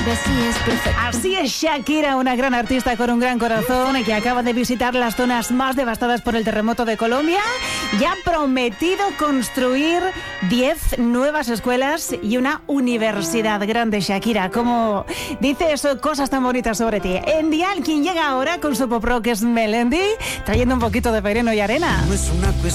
Así es Shakira, una gran artista con un gran corazón que acaba de visitar las zonas más devastadas por el terremoto de Colombia y ha prometido construir 10 nuevas escuelas y una universidad. Grande Shakira, como dices cosas tan bonitas sobre ti. En Dial, quien llega ahora con su pop rock es Melendi, trayendo un poquito de Pereno y arena. No es una